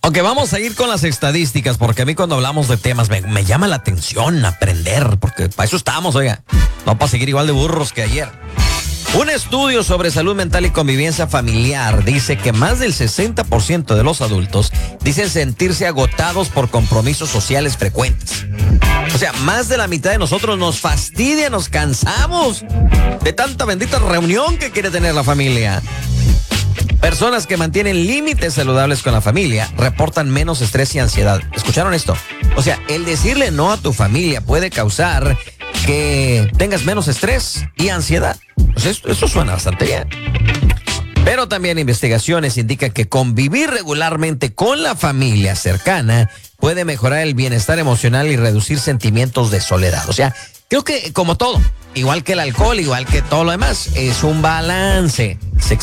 Ok, vamos a ir con las estadísticas, porque a mí cuando hablamos de temas me llama la atención aprender, porque para eso estamos, oiga, no para seguir igual de burros que ayer. Un estudio sobre salud mental y convivencia familiar dice que más del 60% de los adultos dicen sentirse agotados por compromisos sociales frecuentes. O sea, más de la mitad de nosotros nos fastidia, nos cansamos de tanta bendita reunión que quiere tener la familia. Personas que mantienen límites saludables con la familia reportan menos estrés y ansiedad. ¿Escucharon esto? O sea, el decirle no a tu familia puede causar que tengas menos estrés y ansiedad. Pues eso suena bastante bien. Pero también investigaciones indican que convivir regularmente con la familia cercana puede mejorar el bienestar emocional y reducir sentimientos de soledad. O sea, creo que como todo, igual que el alcohol, igual que todo lo demás, es un balance.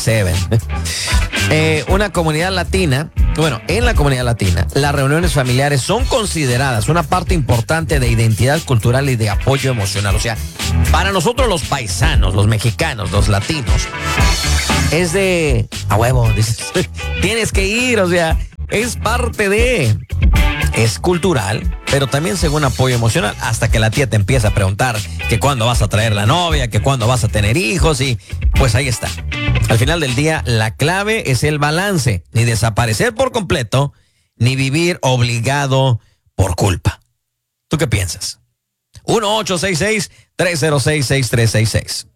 Una comunidad latina, en la comunidad latina, las reuniones familiares son consideradas una parte importante de identidad cultural y de apoyo emocional. O sea, para nosotros los paisanos, los mexicanos, los latinos, es de a huevo, dices, tienes que ir, o sea, es parte de... Es cultural, pero también según apoyo emocional, hasta que la tía te empieza a preguntar que cuándo vas a traer la novia, que cuándo vas a tener hijos, y pues ahí está. Al final del día, la clave es el balance, ni desaparecer por completo, ni vivir obligado por culpa. ¿Tú qué piensas? 1-866-306-6366